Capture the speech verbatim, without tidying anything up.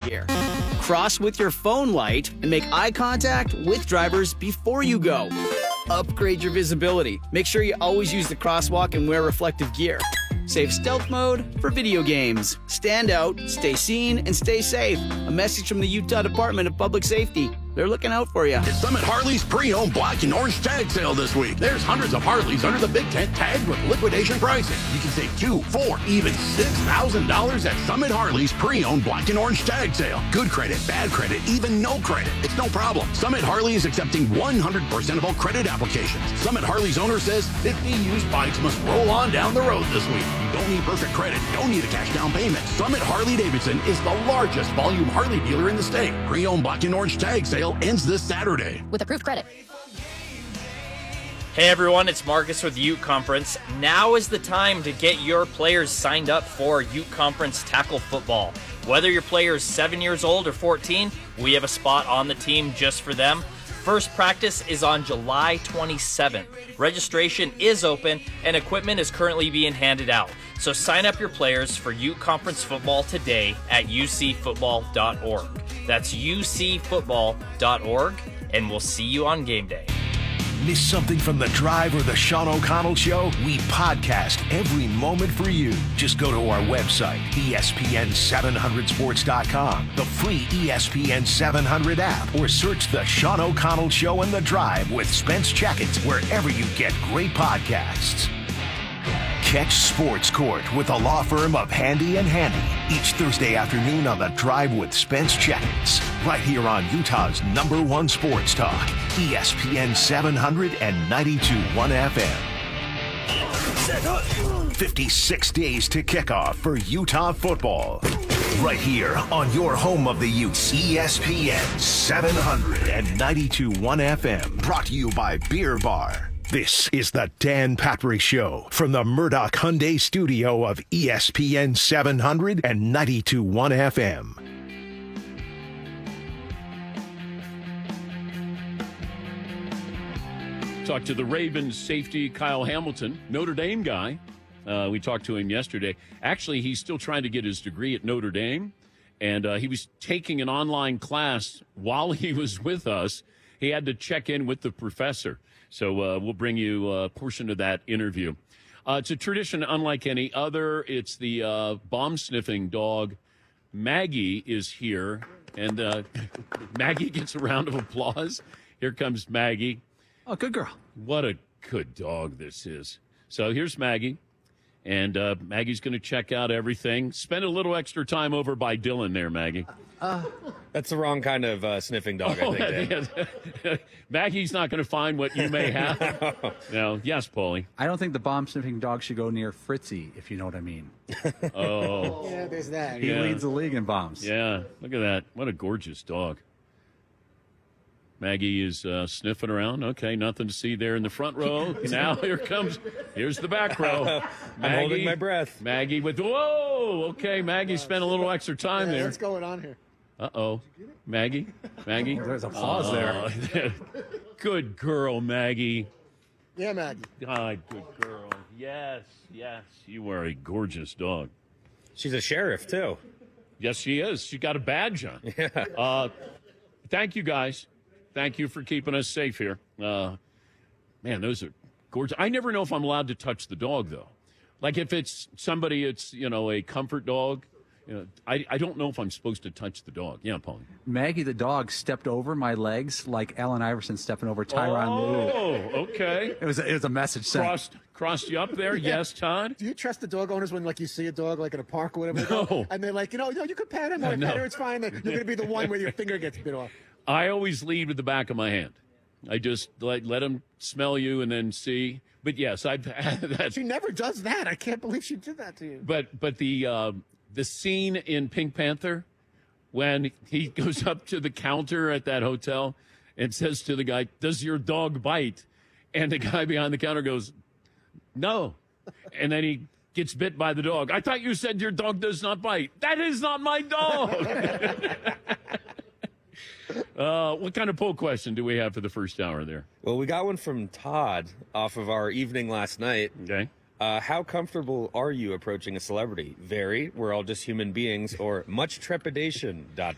gear. Cross with your phone light and make eye contact with drivers before you go. Upgrade your visibility. Make sure you always use the crosswalk and wear reflective gear. Save stealth mode for video games. Stand out, stay seen, and stay safe. A message from the Utah Department of Public Safety. They're looking out for you. It's Summit Harley's pre-owned black and orange tag sale this week. There's hundreds of Harleys under the big tent tagged with liquidation pricing. You can save two, four, even six thousand dollars at Summit Harley's pre-owned black and orange tag sale. Good credit, bad credit, even no credit. It's no problem. Summit Harley is accepting one hundred percent of all credit applications. Summit Harley's owner says fifty used bikes must roll on down the road this week. You don't need perfect credit, don't need a cash down payment. Summit Harley-Davidson is the largest volume Harley dealer in the state. Pre-owned black and orange tag sale ends this Saturday. With approved credit. Hey everyone, it's Marcus with Ute Conference. Now is the time to get your players signed up for Ute Conference Tackle Football. Whether your player is seven years old or fourteen, we have a spot on the team just for them. First practice is on July twenty-seventh. Registration is open and equipment is currently being handed out. So sign up your players for Ute Conference Football today at u c football dot org. That's u c football dot org, and we'll see you on game day. Miss something from The Drive or The Sean O'Connell Show? We podcast every moment for you. Just go to our website, E S P N seven hundred sports dot com, the free E S P N seven hundred app, or search The Sean O'Connell Show and The Drive with Spence Checkett wherever you get great podcasts. Catch Sports Court with the law firm of Handy and Handy each Thursday afternoon on The Drive with Spence Checkett, right here on Utah's number one sports talk, E S P N seven hundred and ninety-two point one F M. fifty-six days to kickoff for Utah football. Right here on your home of the Utes, E S P N seven hundred and ninety-two point one F M. Brought to you by Beer Bar. This is the Dan Patrick Show from the Murdoch Hyundai studio of E S P N seven hundred and ninety-two point one F M. Talked to the Ravens safety Kyle Hamilton, Notre Dame guy. Uh, we talked to him yesterday. Actually, he's still trying to get his degree at Notre Dame, and uh, he was taking an online class while he was with us. He had to check in with the professor. So uh, we'll bring you a portion of that interview. Uh, it's a tradition unlike any other. It's the uh, bomb-sniffing dog. Maggie is here, and uh, Maggie gets a round of applause. Here comes Maggie. Oh, good girl. What a good dog this is. So here's Maggie, and uh, Maggie's going to check out everything. Spend a little extra time over by Dylan there, Maggie. Uh, That's the wrong kind of uh, sniffing dog, oh, I think, Dan. Maggie's not going to find what you may have. No. Yes, Paulie. I don't think the bomb-sniffing dog should go near Fritzy, if you know what I mean. Oh. Yeah, there's that. He Yeah. leads the league in bombs. Yeah, look at that. What a gorgeous dog. Maggie is uh, sniffing around. Okay, nothing to see there in the front row. Now here comes, here's the back row. Maggie, I'm holding my breath. Maggie with, whoa, okay, Maggie spent a little extra time Yeah, there. what's going on here? Uh-oh. Maggie? Maggie? There's a pause there. Good girl, Maggie. Yeah, Maggie. Ah, good girl. Yes, yes. You are a gorgeous dog. She's a sheriff, too. Yes, she is. She got a badge on. Yeah. Uh, thank you, guys. Thank you for keeping us safe here. Uh, man, those are gorgeous. I never know if I'm allowed to touch the dog, though. Like if it's somebody, it's, you know, a comfort dog. You know, I, I don't know if I'm supposed to touch the dog. Yeah, Paul. Maggie the dog stepped over my legs like Allen Iverson stepping over Tyronn Lue. Oh, okay. It was a, it was a message sent. Crossed, crossed you up there? Yes, Todd? Do you trust the dog owners when, like, you see a dog, like, in a park or whatever? No. And they're like, you know, no, you could pet him. Or No. pet her, it's fine. You're going to be the one where your finger gets bit off. I always lead with the back of my hand. I just let, let them smell you and then see. But, yes, I've had that. She never does that. I can't believe she did that to you. But but the uh, the scene in Pink Panther when he goes up to the counter at that hotel and says to the guy, "Does your dog bite?" And the guy behind the counter goes, "No." And then he gets bit by the dog. "I thought you said your dog does not bite." "That is not my dog." Uh, what kind of poll question do we have for the first hour there? Well, we got one from Todd off of our evening last night. Okay. Uh, how comfortable are you approaching a celebrity? Very. We're all just human beings. Or much trepidation, dot,